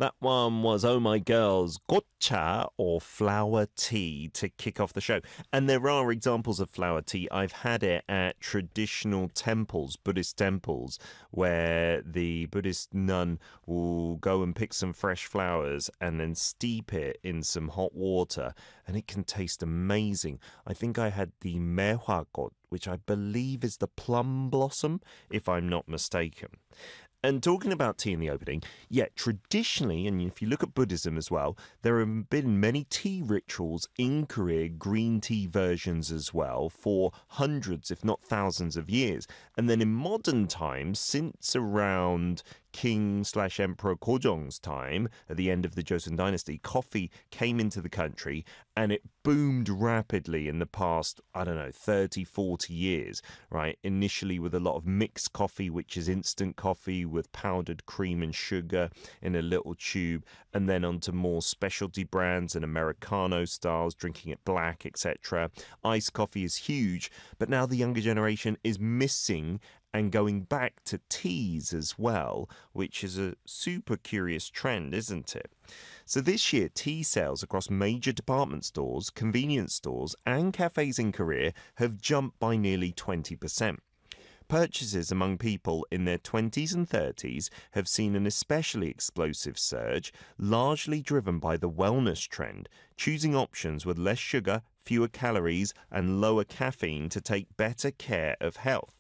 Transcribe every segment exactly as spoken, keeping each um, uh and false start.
That one was Oh My Girls, gotcha, or flower tea to kick off the show. And there are examples of flower tea. I've had it at traditional temples, Buddhist temples, where the Buddhist nun will go and pick some fresh flowers and then steep it in some hot water. And it can taste amazing. I think I had the mehwagot, which I believe is the plum blossom, if I'm not mistaken. And talking about tea in the opening, yeah, traditionally, and if you look at Buddhism as well, there have been many tea rituals in Korea, green tea versions as well, for hundreds, if not thousands of years. And then in modern times, since around King slash Emperor Gojong's time, at the end of the Joseon dynasty, coffee came into the country and it boomed rapidly in the past, I don't know, thirty, forty years, right? Initially with a lot of mixed coffee, which is instant coffee with powdered cream and sugar in a little tube, and then onto more specialty brands and Americano styles, drinking it black, et cetera. Iced coffee is huge, but now the younger generation is missing and going back to teas as well, which is a super curious trend, isn't it? So this year, tea sales across major department stores, convenience stores, and cafes in Korea have jumped by nearly twenty percent. Purchases among people in their twenties and thirties have seen an especially explosive surge, largely driven by the wellness trend, choosing options with less sugar, fewer calories, and lower caffeine to take better care of health.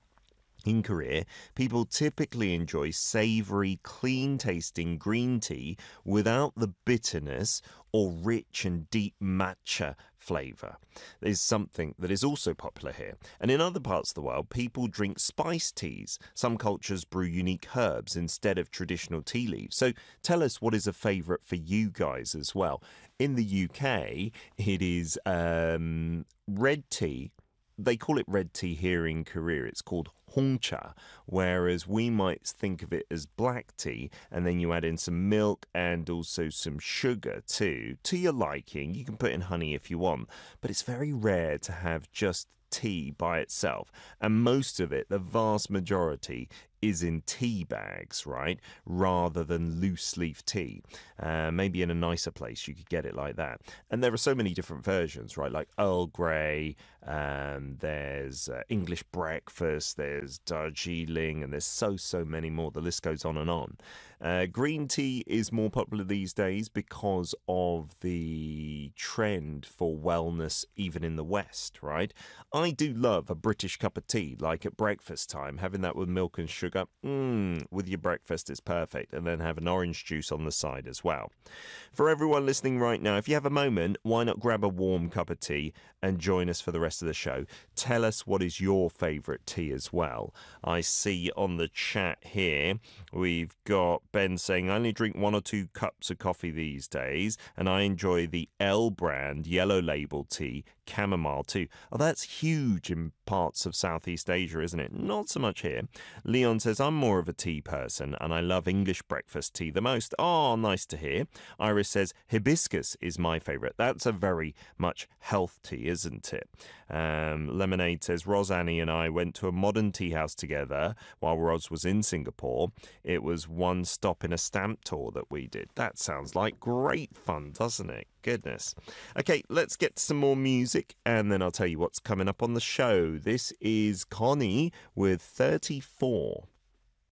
In Korea, people typically enjoy savory, clean-tasting green tea without the bitterness or rich and deep matcha flavor. Is something that is also popular here. And in other parts of the world, people drink spiced teas. Some cultures brew unique herbs instead of traditional tea leaves. So tell us what is a favorite for you guys as well. In the U K, it is um, red tea. They call it red tea here in Korea. It's called hongcha, whereas we might think of it as black tea, and then you add in some milk and also some sugar too, to your liking. You can put in honey if you want, but it's very rare to have just tea by itself, and most of it, the vast majority, is in tea bags, right, rather than loose leaf tea. Uh, maybe in a nicer place you could get it like that. And there are so many different versions, right, like Earl Grey, um, there's uh, English breakfast, there's Darjeeling, and there's so, so many more. The list goes on and on. Uh, green tea is more popular these days because of the trend for wellness even in the West, right? I do love a British cup of tea, like at breakfast time, having that with milk and sugar. Mmm, with your breakfast is perfect. And then have an orange juice on the side as well. For everyone listening right now, if you have a moment, why not grab a warm cup of tea and join us for the rest of the show? Tell us what is your favourite tea as well. I see on the chat here, we've got Ben saying, I only drink one or two cups of coffee these days, and I enjoy the L brand yellow label tea, chamomile too. Oh, that's huge in parts of Southeast Asia, isn't it? Not so much here. Leon says, I'm more of a tea person and I love English breakfast tea the most. Oh, nice to hear. Iris says, hibiscus is my favourite. That's a very much health tea, isn't it? Um, Lemonade says, Ros, Annie and I went to a modern tea house together while Ros was in Singapore. It was one stop in a stamp tour that we did. That sounds like great fun, doesn't it? Goodness. Okay, let's get to some more music and then I'll tell you what's coming up on the show. This is Connie with thirty-four.